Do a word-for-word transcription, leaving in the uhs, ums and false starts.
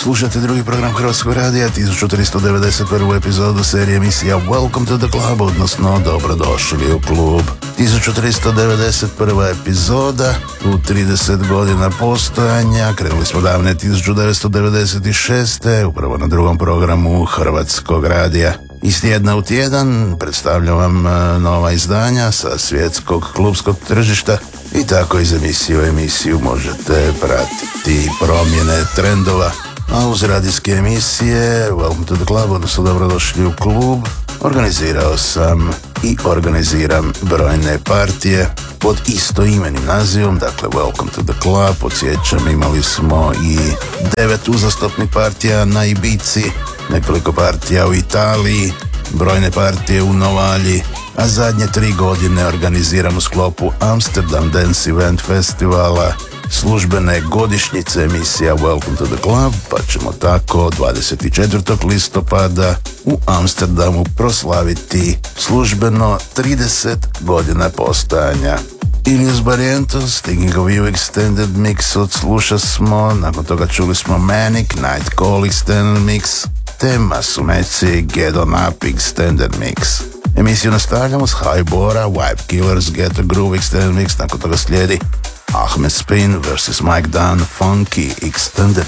Slušate drugi program Hrvatskog radija, tisuću tristo devedeset prvu epizodu serije emisija Welcome to the Club, odnosno Dobrodošli u klub. tisuću tristo devedeset prva epizoda, u trideset godina postojanja, krenuli smo davne tisuću devetsto devedeset šeste. upravo na drugom programu Hrvatskog radija. Iz tjedna u tjedan predstavljam vam nova izdanja sa svjetskog klubskog tržišta i tako iz emisije u emisiju možete pratiti promjene trendova. A uz radijske emisije Welcome to the Club, odnosno Dobrodošli u klub, organizirao sam i organiziram brojne partije pod istoimenim nazivom, dakle Welcome to the Club. Podsjećam, imali smo i devet uzastopnih partija na Ibici, nekoliko partija u Italiji, brojne partije u Novalji, a zadnje tri godine organiziram u sklopu Amsterdam Dance Event Festivala službene godišnjice emisija Welcome to the Club, pa ćemo tako dvadeset četvrtog listopada u Amsterdamu proslaviti službeno trideset godina postojanja. Ilias Barrientos, Thinking of You Extended Mix odsluša smo, nakon toga čuli smo Manic, Night Call Extended Mix, te Masumeci, Get On Up Extended Mix. Emisiju nastavljamo s Highbora, Vibe Killers, Get A Groove Extended Mix, nakon toga slijedi Ahmed Spin versus Mike Dunn, Funky Extended